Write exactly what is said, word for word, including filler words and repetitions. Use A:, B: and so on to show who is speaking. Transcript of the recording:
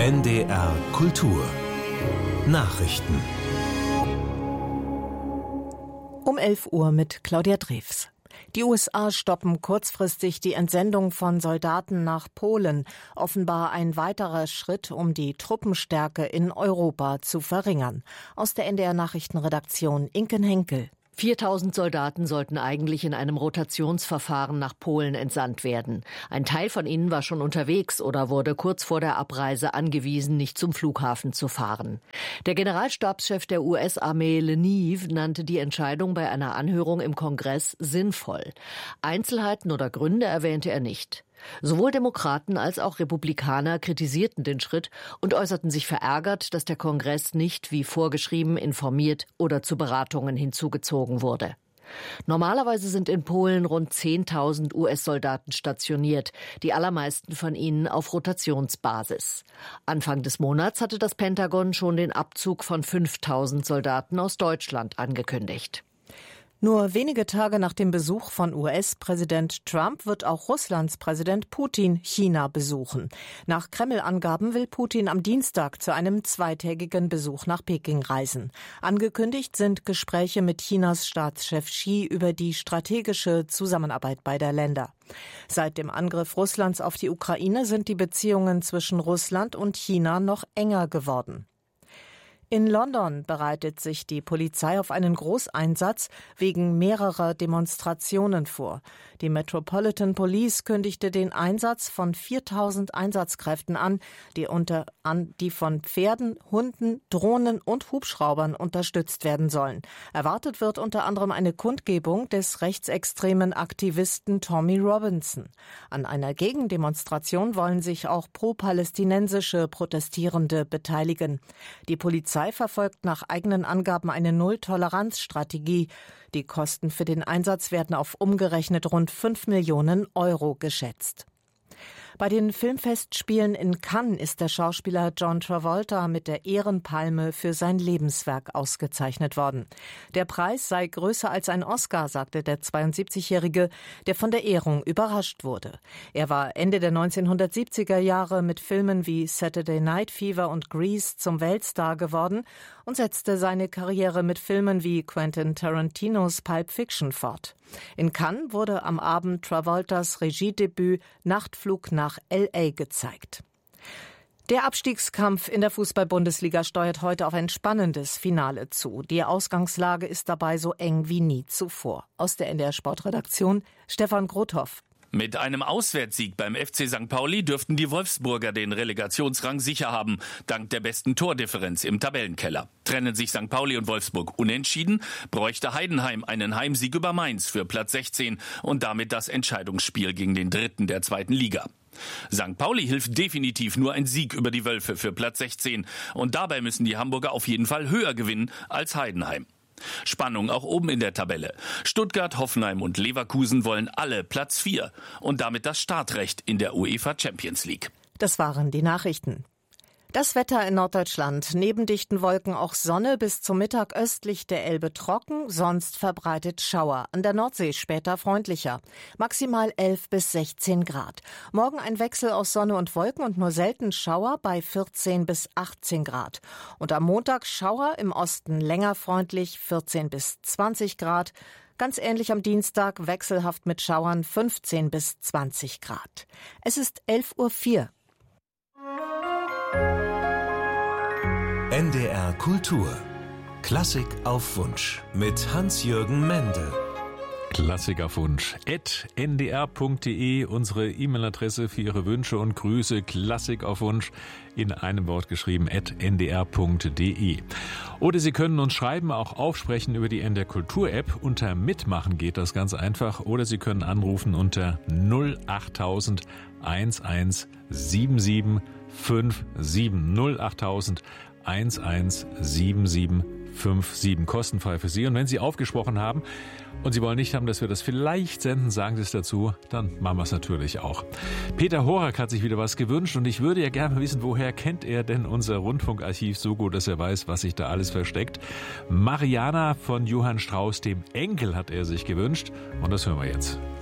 A: N D R Kultur Nachrichten.
B: Um elf Uhr mit Claudia Drews. Die U S A stoppen kurzfristig die Entsendung von Soldaten nach Polen. Offenbar ein weiterer Schritt, um die Truppenstärke in Europa zu verringern. Aus der N D R Nachrichtenredaktion Inken Henkel.
C: viertausend Soldaten sollten eigentlich in einem Rotationsverfahren nach Polen entsandt werden. Ein Teil von ihnen war schon unterwegs oder wurde kurz vor der Abreise angewiesen, nicht zum Flughafen zu fahren. Der Generalstabschef der U S-Armee Leniv nannte die Entscheidung bei einer Anhörung im Kongress sinnvoll. Einzelheiten oder Gründe erwähnte er nicht. Sowohl Demokraten als auch Republikaner kritisierten den Schritt und äußerten sich verärgert, dass der Kongress nicht wie vorgeschrieben informiert oder zu Beratungen hinzugezogen wurde. Normalerweise sind in Polen rund zehntausend U S-Soldaten stationiert, die allermeisten von ihnen auf Rotationsbasis. Anfang des Monats hatte das Pentagon schon den Abzug von fünftausend Soldaten aus Deutschland angekündigt.
B: Nur wenige Tage nach dem Besuch von U S-Präsident Trump wird auch Russlands Präsident Putin China besuchen. Nach Kreml-Angaben will Putin am Dienstag zu einem zweitägigen Besuch nach Peking reisen. Angekündigt sind Gespräche mit Chinas Staatschef Xi über die strategische Zusammenarbeit beider Länder. Seit dem Angriff Russlands auf die Ukraine sind die Beziehungen zwischen Russland und China noch enger geworden. In London bereitet sich die Polizei auf einen Großeinsatz wegen mehrerer Demonstrationen vor. Die Metropolitan Police kündigte den Einsatz von viertausend Einsatzkräften an, die, unter, an, die von Pferden, Hunden, Drohnen und Hubschraubern unterstützt werden sollen. Erwartet wird unter anderem eine Kundgebung des rechtsextremen Aktivisten Tommy Robinson. An einer Gegendemonstration wollen sich auch pro-palästinensische Protestierende beteiligen. Die Polizei verfolgt nach eigenen Angaben eine Null-Toleranz-Strategie. Die Kosten für den Einsatz werden auf umgerechnet rund fünf Millionen Euro geschätzt. Bei den Filmfestspielen in Cannes ist der Schauspieler John Travolta mit der Ehrenpalme für sein Lebenswerk ausgezeichnet worden. Der Preis sei größer als ein Oscar, sagte der zweiundsiebzigjährige, der von der Ehrung überrascht wurde. Er war Ende der neunzehnhundertsiebziger Jahre mit Filmen wie Saturday Night Fever und Grease zum Weltstar geworden und setzte seine Karriere mit Filmen wie Quentin Tarantinos Pulp Fiction fort. In Cannes wurde am Abend Travoltas Regiedebüt Nachtflug nach L A gezeigt. Der Abstiegskampf in der Fußball-Bundesliga steuert heute auf ein spannendes Finale zu. Die Ausgangslage ist dabei so eng wie nie zuvor. Aus der N D R Sportredaktion Stefan Grothoff.
D: Mit einem Auswärtssieg beim F C Sankt Pauli dürften die Wolfsburger den Relegationsrang sicher haben, dank der besten Tordifferenz im Tabellenkeller. Trennen sich Sankt Pauli und Wolfsburg unentschieden, bräuchte Heidenheim einen Heimsieg über Mainz für Platz sechzehn und damit das Entscheidungsspiel gegen den Dritten der zweiten Liga. Sankt Pauli hilft definitiv nur ein Sieg über die Wölfe für Platz sechzehn und dabei müssen die Hamburger auf jeden Fall höher gewinnen als Heidenheim. Spannung auch oben in der Tabelle. Stuttgart, Hoffenheim und Leverkusen wollen alle Platz vier und damit das Startrecht in der UEFA Champions League.
B: Das waren die Nachrichten. Das Wetter in Norddeutschland. Neben dichten Wolken auch Sonne, bis zum Mittag östlich der Elbe trocken, sonst verbreitet Schauer. An der Nordsee später freundlicher. Maximal elf bis sechzehn Grad. Morgen ein Wechsel aus Sonne und Wolken und nur selten Schauer bei vierzehn bis achtzehn Grad. Und am Montag Schauer, im Osten länger freundlich, vierzehn bis zwanzig Grad. Ganz ähnlich am Dienstag, wechselhaft mit Schauern, fünfzehn bis zwanzig Grad. Es ist elf Uhr vier.
A: N D R Kultur. Klassik auf Wunsch mit Hans-Jürgen Mende.
E: Klassik auf Wunsch at n d r punkt d e, unsere E-Mail-Adresse für Ihre Wünsche und Grüße. Klassik auf Wunsch in einem Wort geschrieben at n d r punkt d e. Oder Sie können uns schreiben, auch aufsprechen über die N D R Kultur-App. Unter Mitmachen geht das ganz einfach. Oder Sie können anrufen unter null achttausend elf sieben sieben fünf sieben null achttausend elf sieben sieben fünf sieben, kostenfrei für Sie. Und wenn Sie aufgesprochen haben und Sie wollen nicht haben, dass wir das vielleicht senden, sagen Sie es dazu, dann machen wir es natürlich auch. Peter Horak hat sich wieder was gewünscht und ich würde ja gerne wissen, woher kennt er denn unser Rundfunkarchiv so gut, dass er weiß, was sich da alles versteckt. Mariana von Johann Strauss, dem Enkel, hat er sich gewünscht und das hören wir jetzt.